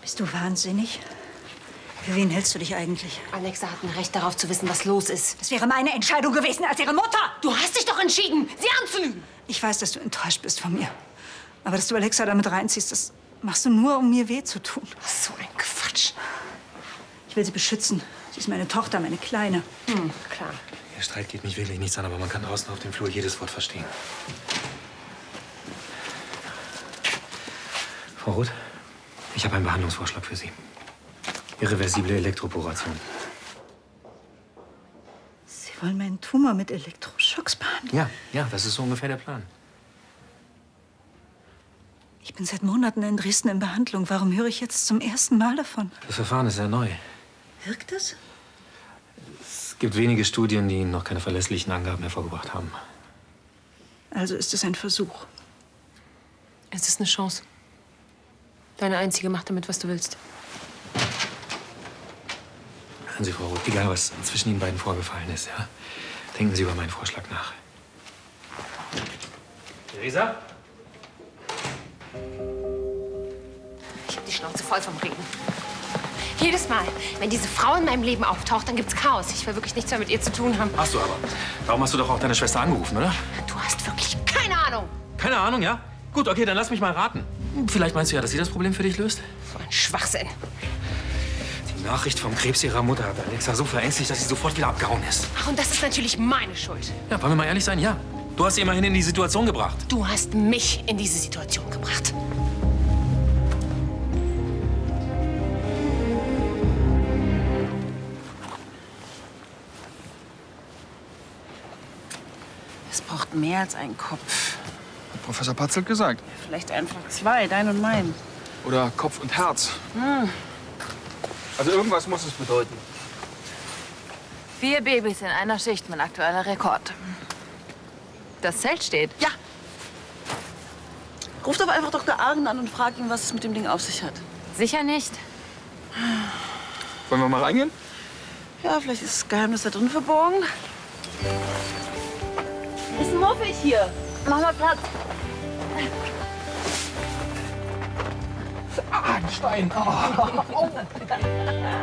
Bist du wahnsinnig? Für wen hältst du dich eigentlich? Alexa hat ein Recht darauf zu wissen, was los ist. Das wäre meine Entscheidung gewesen als ihre Mutter. Du hast dich doch entschieden, sie anzulügen. Ich weiß, dass du enttäuscht bist von mir. Aber dass du Alexa damit reinziehst, das machst du nur, um mir weh zu tun. So ein Quatsch. Ich will sie beschützen. Sie ist meine Tochter, meine Kleine. Klar. Der Streit geht mich wirklich nichts an, aber man kann draußen auf dem Flur jedes Wort verstehen. Frau Roth, ich habe einen Behandlungsvorschlag für Sie. Irreversible Elektroporation. Sie wollen meinen Tumor mit Elektroschocks behandeln? Ja, das ist so ungefähr der Plan. Ich bin seit Monaten in Dresden in Behandlung. Warum höre ich jetzt zum ersten Mal davon? Das Verfahren ist sehr neu. Wirkt das? Es gibt wenige Studien, die noch keine verlässlichen Angaben hervorgebracht haben. Also ist es ein Versuch. Es ist eine Chance. Deine einzige, mach damit, was du willst. Hören Sie, Frau Roth, egal was zwischen Ihnen beiden vorgefallen ist, ja? Denken Sie über meinen Vorschlag nach. Theresa? Ich hab die Schnauze voll vom Reden. Jedes Mal, wenn diese Frau in meinem Leben auftaucht, dann gibt's Chaos. Ich will wirklich nichts mehr mit ihr zu tun haben. Hast du aber. Darum hast du doch auch deine Schwester angerufen, oder? Du hast wirklich keine Ahnung. Keine Ahnung, ja? Gut, okay, dann lass mich mal raten. Vielleicht meinst du ja, dass sie das Problem für dich löst? So ein Schwachsinn. Die Nachricht vom Krebs ihrer Mutter hat Alexa so verängstigt, dass sie sofort wieder abgehauen ist. Ach, und das ist natürlich meine Schuld. Ja, wollen wir mal ehrlich sein? Ja. Du hast sie immerhin in die Situation gebracht. Du hast mich in diese Situation gebracht. Es braucht mehr als einen Kopf. Hat Professor Patzelt gesagt. Vielleicht einfach zwei, dein und mein. Oder Kopf und Herz. Also irgendwas muss es bedeuten. 4 Babys in einer Schicht, mein aktueller Rekord. Das Zelt steht. Ja. Ruf doch einfach Dr. Argen an und frag ihn, was es mit dem Ding auf sich hat. Sicher nicht. Wollen wir mal reingehen? Ja, vielleicht ist das Geheimnis da drin verborgen. Ist muffig hier. Mach mal Platz. Ein Stein.